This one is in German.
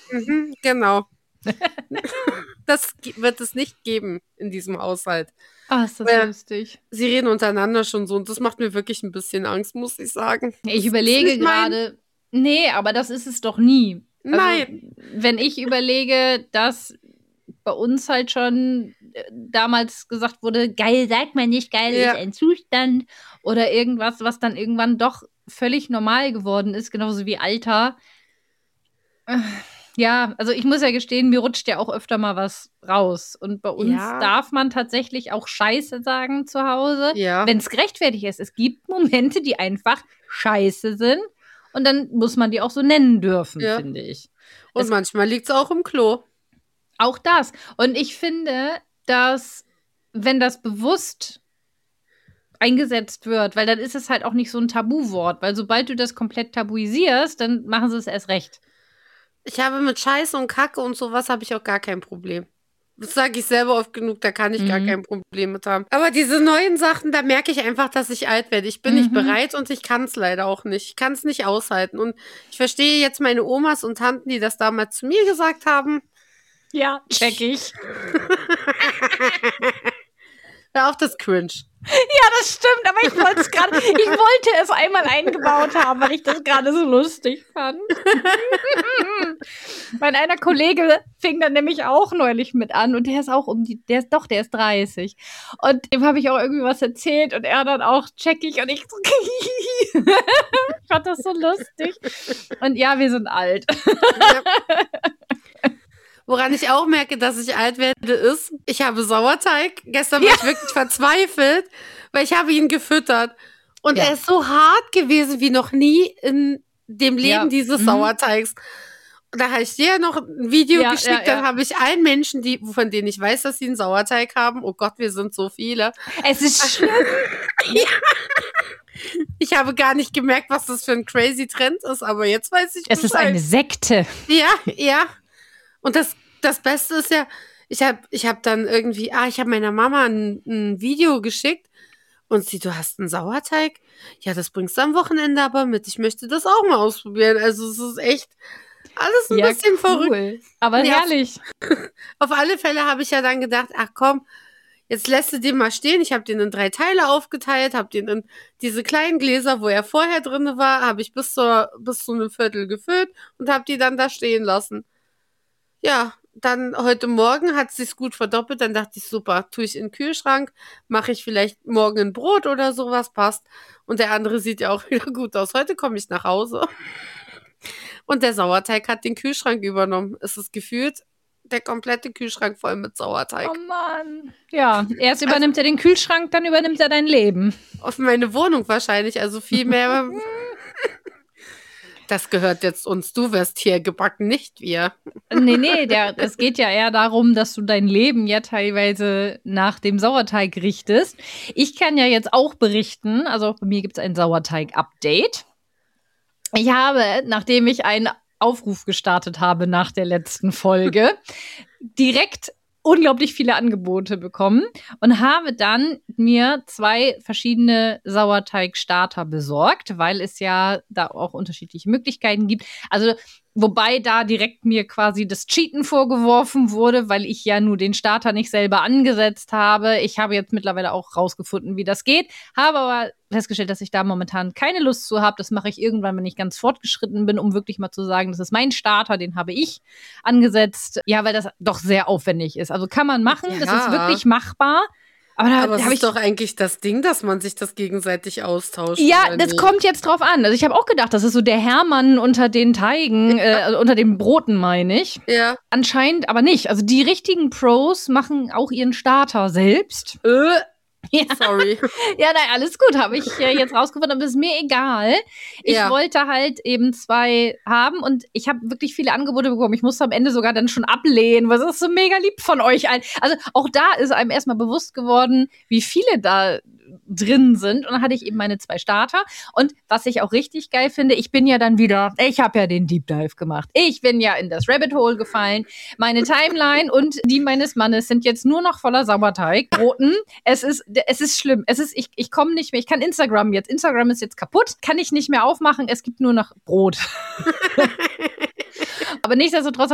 Genau. Das wird es nicht geben in diesem Haushalt. Ah, ist das lustig. Sie reden untereinander schon so und das macht mir wirklich ein bisschen Angst, muss ich sagen. Ich Das ist überlege nicht mein- gerade, nee, aber das ist es doch nie. Also, Nein. wenn ich überlege, dass bei uns halt schon damals gesagt wurde, geil sagt man nicht, geil Ja. ist ein Zustand oder irgendwas, was dann irgendwann doch völlig normal geworden ist, genauso wie Alter. Ja, also ich muss ja gestehen, mir rutscht ja auch öfter mal was raus. Und bei uns Ja. darf man tatsächlich auch Scheiße sagen zu Hause, Ja. wenn es gerechtfertigt ist. Es gibt Momente, die einfach Scheiße sind. Und dann muss man die auch so nennen dürfen, Ja. finde ich. Und manchmal liegt es auch im Klo. Auch das. Und ich finde, dass, wenn das bewusst eingesetzt wird, weil dann ist es halt auch nicht so ein Tabuwort, weil sobald du das komplett tabuisierst, dann machen sie es erst recht. Ich habe mit Scheiße und Kacke und sowas habe ich auch gar kein Problem. Das sage ich selber oft genug, da kann ich gar kein Problem mit haben. Aber diese neuen Sachen, da merke ich einfach, dass ich alt werde. Ich bin nicht bereit und ich kann es leider auch nicht. Ich kann es nicht aushalten. Und ich verstehe jetzt meine Omas und Tanten, die das damals zu mir gesagt haben. Ja, check ich. Hör auf, das cringe. Ja, das stimmt, aber ich wollte es einmal eingebaut haben, weil ich das gerade so lustig fand. Mein einer Kollege fing dann nämlich auch neulich mit an und der ist auch der ist 30. Und dem habe ich auch irgendwie was erzählt und er dann auch checkig und ich so, ich fand das so lustig. Und ja, wir sind alt. Ja. Woran ich auch merke, dass ich alt werde, ist, ich habe Sauerteig. Gestern war ich wirklich verzweifelt, weil ich habe ihn gefüttert. Und er ist so hart gewesen wie noch nie in dem Leben dieses Sauerteigs. Und da habe ich dir noch ein Video geschickt, dann habe ich allen Menschen, von denen ich weiß, dass sie einen Sauerteig haben, oh Gott, wir sind so viele. Es ist schlimm. Ja. Ich habe gar nicht gemerkt, was das für ein crazy Trend ist, aber jetzt weiß ich Es ist eine Sekte. Ja. Und das Beste ist ja, ich hab dann irgendwie, ich habe meiner Mama ein Video geschickt und sie, du hast einen Sauerteig? Ja, das bringst du am Wochenende aber mit. Ich möchte das auch mal ausprobieren. Also es ist echt alles ein bisschen verrückt. Aber herrlich. Auf alle Fälle habe ich ja dann gedacht, ach komm, jetzt lässt du den mal stehen. Ich habe den in 3 Teile aufgeteilt, habe den in diese kleinen Gläser, wo er vorher drin war, habe ich bis zu einem Viertel gefüllt und habe die dann da stehen lassen. Ja, dann heute Morgen hat es sich gut verdoppelt, dann dachte ich, super, tue ich in den Kühlschrank, mache ich vielleicht morgen ein Brot oder sowas, passt. Und der andere sieht ja auch wieder gut aus. Heute komme ich nach Hause und der Sauerteig hat den Kühlschrank übernommen. Es ist gefühlt der komplette Kühlschrank voll mit Sauerteig. Oh Mann. Ja, erst übernimmt er den Kühlschrank, dann übernimmt er dein Leben. Auf meine Wohnung wahrscheinlich, also viel mehr. Das gehört jetzt uns. Du wirst hier gebacken, nicht wir. Nee, es geht ja eher darum, dass du dein Leben ja teilweise nach dem Sauerteig richtest. Ich kann ja jetzt auch berichten, also auch bei mir gibt es ein Sauerteig-Update. Ich habe, nachdem ich einen Aufruf gestartet habe nach der letzten Folge, direkt unglaublich viele Angebote bekommen und habe dann mir 2 verschiedene Sauerteigstarter besorgt, weil es ja da auch unterschiedliche Möglichkeiten gibt. Also wobei da direkt mir quasi das Cheaten vorgeworfen wurde, weil ich ja nur den Starter nicht selber angesetzt habe. Ich habe jetzt mittlerweile auch rausgefunden, wie das geht, habe aber festgestellt, dass ich da momentan keine Lust zu habe. Das mache ich irgendwann, wenn ich ganz fortgeschritten bin, um wirklich mal zu sagen, das ist mein Starter, den habe ich angesetzt. Ja, weil das doch sehr aufwendig ist. Also kann man machen, das ist wirklich machbar. Aber es ist doch eigentlich das Ding, dass man sich das gegenseitig austauscht. Ja, das kommt jetzt drauf an. Also ich habe auch gedacht, das ist so der Hermann unter den Teigen, unter den Broten, meine ich. Ja. Anscheinend aber nicht. Also die richtigen Pros machen auch ihren Starter selbst. Ja. Sorry. Ja, nein, alles gut, habe ich jetzt rausgefunden, aber das ist mir egal. Ich wollte halt eben 2 haben und ich habe wirklich viele Angebote bekommen. Ich musste am Ende sogar dann schon ablehnen, weil das ist so mega lieb von euch allen. Also auch da ist einem erstmal bewusst geworden, wie viele da drin sind. Und dann hatte ich eben meine 2 Starter. Und was ich auch richtig geil finde, ich habe ja den Deep Dive gemacht. Ich bin ja in das Rabbit Hole gefallen. Meine Timeline und die meines Mannes sind jetzt nur noch voller Sauerteigbroten. Es ist schlimm. Ich komme nicht mehr. Ich kann Instagram ist jetzt kaputt. Kann ich nicht mehr aufmachen. Es gibt nur noch Brot. Aber nichtsdestotrotz